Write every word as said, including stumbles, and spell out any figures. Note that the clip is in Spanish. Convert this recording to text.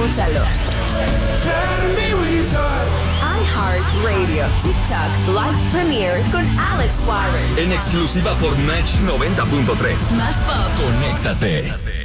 Escúchalo. iHeartRadio, TikTok, Live Premiere con Alex Warren. En exclusiva por Match noventa punto tres. Más pop. Conéctate.